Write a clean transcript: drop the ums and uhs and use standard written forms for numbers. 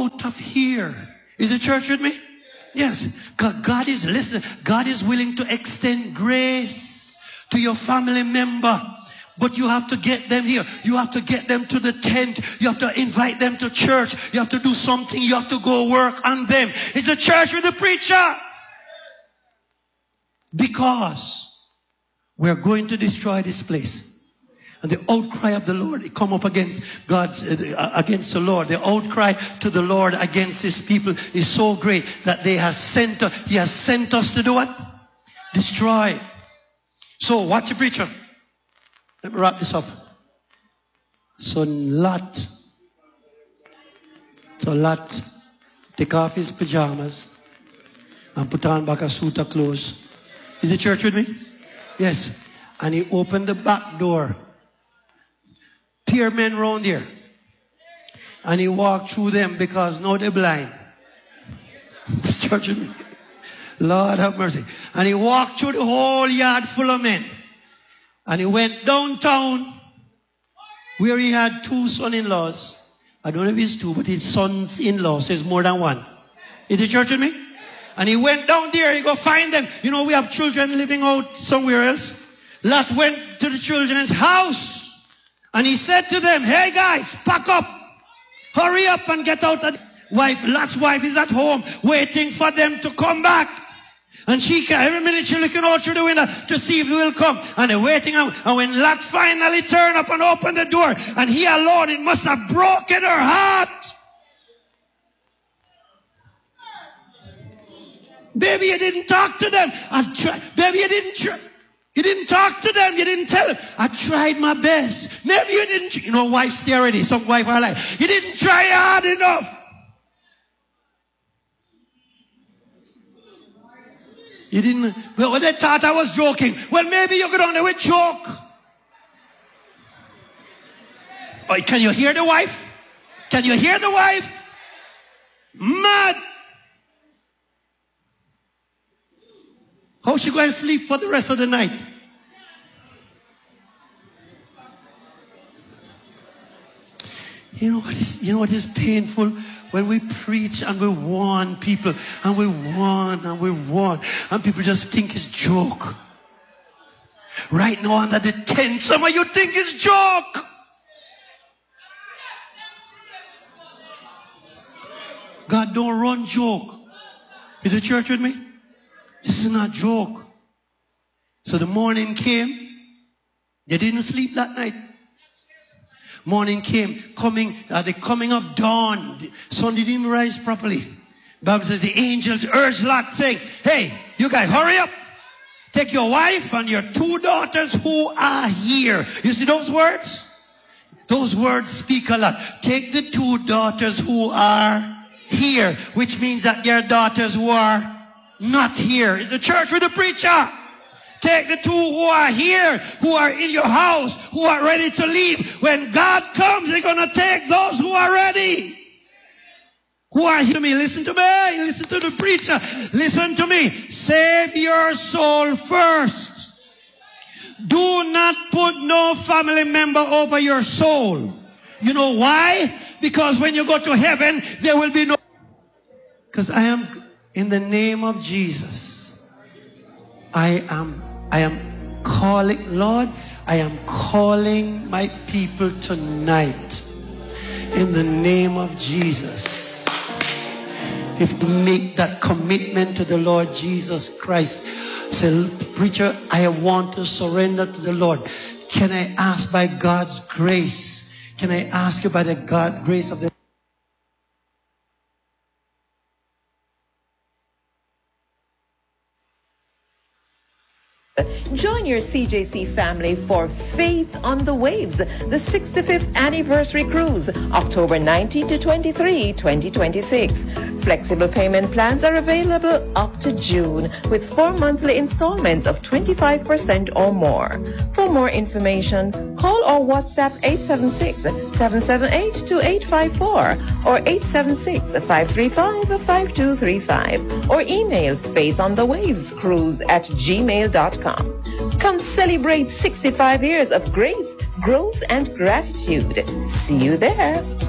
out of here. Is the church with me? Yes. God is listening. God is willing to extend grace to your family member. But you have to get them here. You have to get them to the tent. You have to invite them to church. You have to do something. You have to go work on them. It's a church with a preacher. Because we're going to destroy this place. And the outcry of the Lord, it come up against against the Lord. The outcry to the Lord against his people is so great that he has sent us to do what? Destroy. So watch the preacher. Let me wrap this up. So Lot take off his pajamas and put on back a suit of clothes. Is the church with me? Yes. And he opened the back door. Tear men round there. And he walked through them because now they're blind. Is the church with me? Lord have mercy. And he walked through the whole yard full of men. And he went downtown where he had 2 son-in-laws. I don't know if it's 2, but his sons-in-law says more than 1. Is the church with me? And he went down there, he go find them. You know, we have children living out somewhere else. Lot went to the children's house. And he said to them, hey guys, pack up. Hurry up and get out. Lot's wife is at home waiting for them to come back. And every minute she's looking out through the window to see if he will come. And they're waiting. And when Lot finally turned up and opened the door, and he alone, it must have broken her heart. Baby, you didn't talk to them. Baby, you didn't talk to them. You didn't tell them. I tried my best. Maybe you didn't. You know, wives stay already. Some wife are like, you didn't try hard enough. You didn't. Well, they thought I was joking. Well, maybe you go down there with joke. Oh, can you hear the wife? Can you hear the wife? Mad. How's she going to sleep for the rest of the night? You know what is painful? When we preach and we warn people and we warn and we warn and people just think it's joke. Right now under the tent, some of you think it's joke. God don't run joke. Is the church with me? This is not joke. So the morning came. They didn't sleep that night. Morning came, the coming of dawn. The sun didn't rise properly. Bible says the angels urged Lot, saying, hey, you guys, hurry up. Take your wife and your 2 daughters who are here. You see those words? Those words speak a lot. Take the 2 daughters who are here, which means that there are daughters who are not here. Is the church with the preacher? Take the 2 who are here, who are in your house, who are ready to leave. When God comes, He's going to take those who are ready. Who are here to me? Listen to me. Listen to the preacher. Listen to me. Save your soul first. Do not put no family member over your soul. You know why? Because when you go to heaven, there will be no... Because I am, in the name of Jesus, I am calling, Lord, I am calling my people tonight in the name of Jesus. If to make that commitment to the Lord Jesus Christ, say, preacher, I want to surrender to the Lord. Can I ask by God's grace? Can I ask you by the grace of the Join your CJC family for Faith on the Waves, the 65th anniversary cruise, October 19 to 23, 2026. Flexible payment plans are available up to June with 4 monthly installments of 25% or more. For more information, call or WhatsApp 876-778-2854 or 876-535-5235 or email faithonthewavescruise@gmail.com. Come celebrate 65 years of grace, growth, and gratitude. See you there.